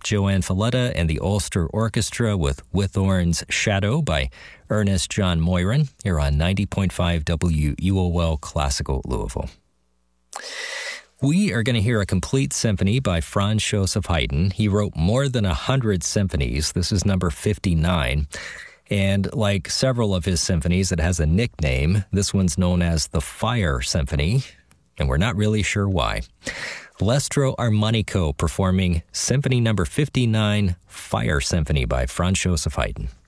Joanne Falletta and the Ulster Orchestra with Whithorn's Shadow by Ernest John Moyron here on 90.5 WUOL Classical Louisville. We are going to hear a complete symphony by Franz Joseph Haydn. He wrote more than 100 symphonies. This is number 59. And like several of his symphonies, it has a nickname. This one's known as the Fire Symphony, and we're not really sure why. Lestro Armonico performing Symphony number 59, Fire Symphony by Franz Joseph Haydn.